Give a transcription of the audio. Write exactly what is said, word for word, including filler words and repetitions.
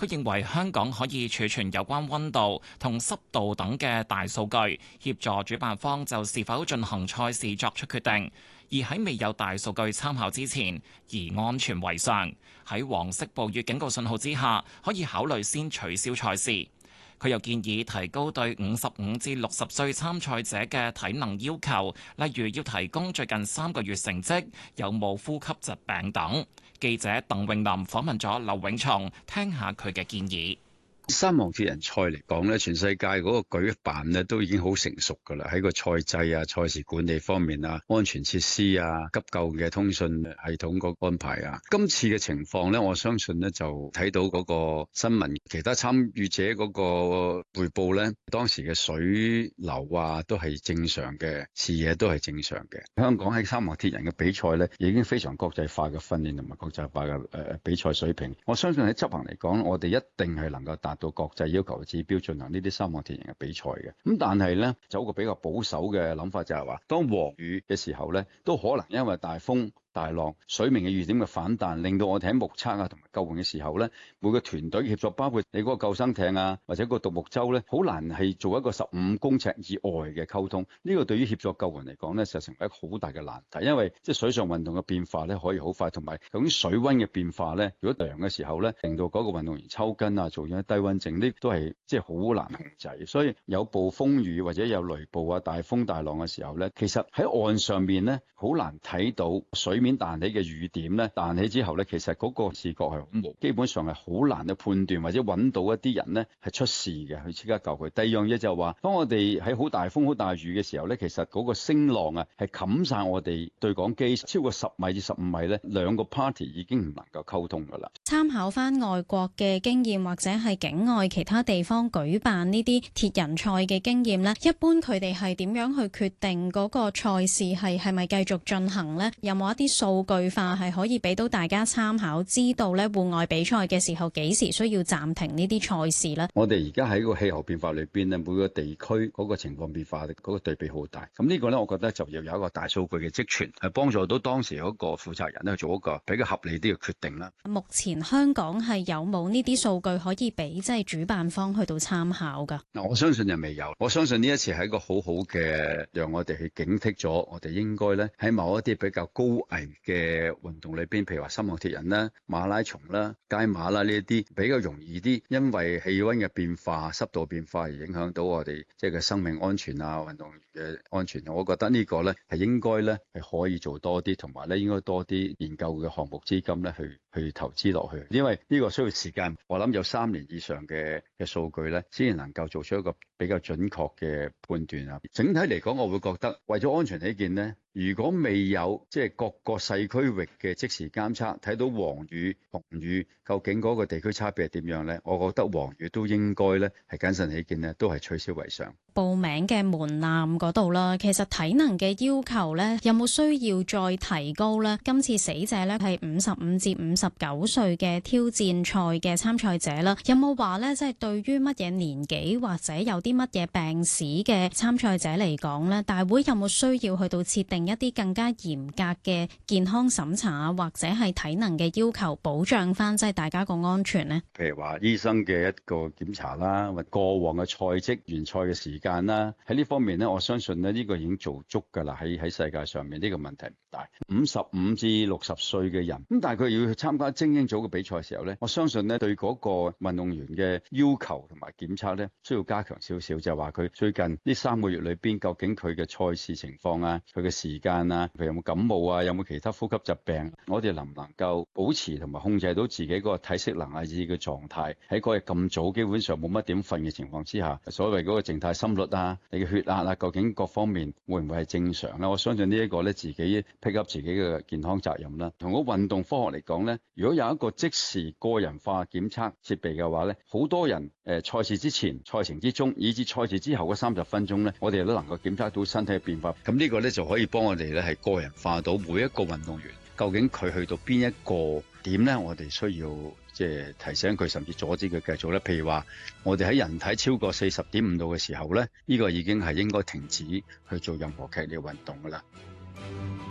佢認為香港可以儲存有關溫度同濕度等嘅大數據，協助主辦方就是否進行賽事作出決定。而喺未有大數據參考之前，以安全為上。喺黃色暴雨警告信號之下，可以考慮先取消賽事。佢又建議提高對五十五至六十歲參賽者嘅體能要求，例如要提供最近三個月成績、有冇呼吸疾病等。記者鄧詠琳訪問咗劉永松，聽下佢嘅建議。 三項鐵人賽嚟講咧，全世界嗰個舉辦咧都已經好成熟噶啦，喺個賽制啊、賽事管理方面啊、安全設施啊、急救嘅通訊系統個安排啊。今次嘅情況咧，我相信咧就睇到嗰個新聞，其他參與者嗰個匯報咧，當時嘅水流啊都係正常嘅，視野都係正常嘅。香港喺三項鐵人嘅比賽咧，已經非常國際化嘅訓練同埋國際化嘅誒比賽水平。我相信喺執行嚟講，我哋一定係能夠達到國際要求嘅指標進行呢啲三項鐵人嘅比賽嘅。咁但係咧，就一個比較保守嘅諗法就係話，當黃雨嘅時候咧，都可能因為大風大浪、水面嘅遇點嘅反彈，令到我哋喺目測啊同埋救援嘅時候咧，每個團隊協作，包括你嗰個救生艇啊，或者個獨木舟咧，好難係做一個十五公尺以外嘅溝通。呢個對於協助救援嚟講咧，就成為一個好大嘅難題，因為即係水上運動嘅變化咧，可以好快，同埋究竟水溫嘅變化咧，如果涼嘅時候咧，令到嗰個運動員抽筋啊，做咗低溫症，呢都係即係好難控制。所以有暴風雨或者有雷暴啊、大風大浪嘅時候咧，其實喺岸上面咧，好難睇到水面彈起嘅雨點咧，彈起之後咧，其實嗰個視覺係好模糊，基本上係好難去判斷或者揾到一啲人咧係出事嘅，去即刻救佢。第二樣嘢就係話，當我哋喺好大風好大雨嘅時候咧，其實嗰個聲浪啊係冚晒我哋對講機，超過十米至十五米咧，兩個 party 已經唔能夠溝通噶啦。 參考翻外國嘅經驗或者係境外其他地方舉辦呢啲鐵人賽嘅經驗咧，一般佢哋係點樣去決定嗰個賽事係係咪繼續進行咧？有冇一啲數據化係可以俾到大家參考，知道咧戶外比賽嘅時候幾時需要暫停呢啲賽事咧？ 我哋而家喺個氣候變化裏邊咧，每個地區嗰個情況變化，嗰個對比好大。咁呢個咧，我覺得就要有一個大數據嘅積存，係幫助到當時嗰個負責人咧做一個比較合理啲嘅決定啦。 目前香港係有冇呢啲數據可以俾即係主辦方去到參考㗎？ 嗱，我相信就未有。我相信呢一次係一個好好嘅，讓我哋去警惕咗，我哋應該咧喺某一啲比較高危嘅運動裏邊，譬如話三項鐵人啦、馬拉松啦、街馬啦呢一啲比較容易啲，因為氣溫嘅變化、濕度變化而影響到我哋即係嘅生命安全啊、運動員嘅安全。我覺得呢個咧係應該咧係可以做多啲，同埋咧應該多啲研究嘅項目資金咧去去投資落去，因為呢個需要時間。我諗有三年以上嘅嘅數據咧，先至能夠做出一個比較準確嘅判斷啊。整體嚟講，我會覺得為咗安全起見咧，如果未有即係各個細區域嘅即時監測，睇到黃雨、紅雨究竟嗰個地區差別係點樣咧？我覺得黃雨都應該咧係謹慎起見咧，都係取消為上。 報名嘅門檻嗰度啦，其實體能嘅要求咧，有冇需要再提高咧？今次死者咧係五十五至五十九歲嘅挑戰賽嘅參賽者啦，有冇話咧即係對於乜嘢年紀或者有啲乜嘢病史嘅參賽者嚟講咧，大會有冇需要去到設定一啲更加嚴格嘅健康審查啊，或者係體能嘅要求，保障翻即係大家個安全呢？ 譬如話醫生嘅一個檢查啦，或過往嘅賽績、完賽嘅時間啦，喺呢方面呢，我相信呢呢個已經做足㗎啦。喺喺世界上面呢個問題唔大。五十五至六十歲嘅人，咁但係佢要去參加精英組嘅比賽嘅時候呢，我相信呢對嗰個運動員嘅要求同埋檢測呢，需要加強少少，就係話佢最近呢三個月裏邊究竟佢嘅賽事情況啊，佢嘅時間啊，佢有冇感冒啊，有冇其他呼吸疾病，我哋能唔能夠保持同埋控制到自己嗰個體適能啊，以至嘅狀態喺嗰日咁早基本上冇乜點瞓嘅情況之下，所謂嗰個靜態心率啊，你嘅血壓啊，究竟各方面會唔會係正常咧？我相信呢一個咧自己 pick up 自己嘅健康責任啦。同個運動科學嚟講咧，如果有一個即時個人化檢測設備嘅話咧，好多人誒賽事之前、賽程之中，以至賽事之後嗰三十分鐘咧，我哋都能夠檢測到身體嘅變化。咁呢個咧就可以幫我哋咧係個人化到每一個運動員究竟佢去到邊一個點咧，我哋需要即係提醒佢，甚至阻止佢繼續咧。譬如話，我哋喺人體超過四十點五度嘅時候咧，呢個已經係應該停止去做任何劇烈運動㗎啦。